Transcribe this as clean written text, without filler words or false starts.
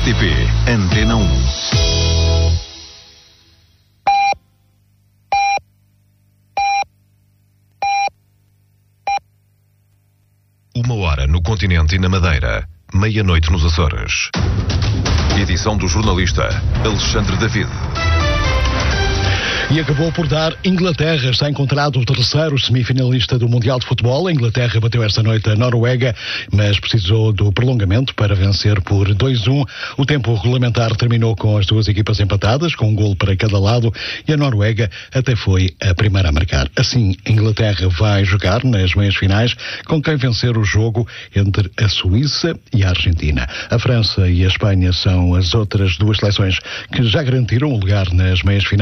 RTP Antena 1. Uma hora no continente e na Madeira, meia-noite nos Açores. Edição do jornalista Alexandre David. E acabou por dar Inglaterra. Está encontrado o terceiro semifinalista do Mundial de Futebol. A Inglaterra bateu esta noite a Noruega, mas precisou do prolongamento para vencer por 2-1. O tempo regulamentar terminou com as duas equipas empatadas, com um golo para cada lado, e a Noruega até foi a primeira a marcar. Assim, a Inglaterra vai jogar nas meias finais com quem vencer o jogo entre a Suíça e a Argentina. A França e a Espanha são as outras duas seleções que já garantiram o lugar nas meias finais.